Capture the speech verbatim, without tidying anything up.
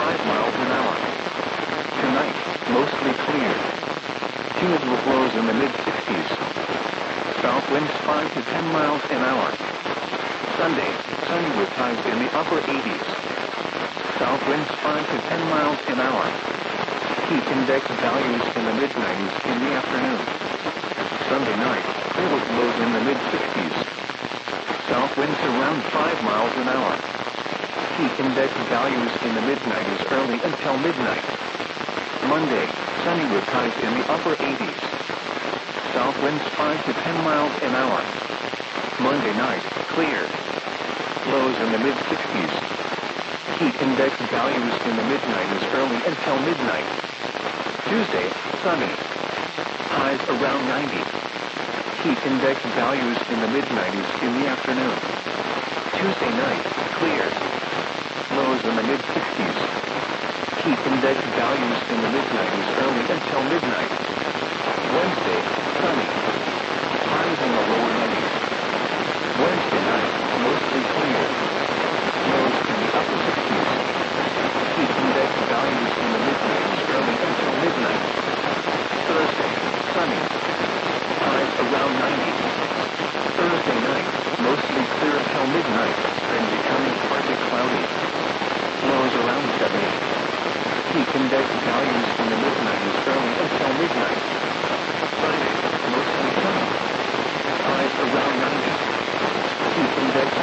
five miles an hour. Tonight, mostly clear. Humid with lows in the mid-sixties. South winds five to ten miles an hour. Sunday, sunny with highs in the upper eighties. South winds five to ten miles an hour. Heat index values in the mid-nineties in the afternoon. Sunday night, clear with lows in the mid-sixties. South winds around five miles an hour. Heat index values in the mid-nineties early until midnight. Monday, sunny with highs in the upper eighties. South winds five to ten miles an hour. Monday night, clear. Lows in the mid-sixties. Heat index values in the mid-nineties early until midnight. Tuesday, sunny. Highs around ninety. Heat index values in the mid-nineties in the afternoon. Tuesday night, clear. Lows in the mid-sixties. Heat index values in the mid-nineties early until midnight. Wednesday, sunny. Highs in the lower nineties. Wednesday night, mostly clear. Lows in the upper sixties. Heat index values in the mid-nineties early until midnight. Thursday, sunny. Highs around ninety. Thursday night, mostly clear until midnight, then becoming partly cloudy. Lows around seventy. Heat index values in the mid-nineties early until midnight. Friday, mostly sunny. Highs around ninety. Heat index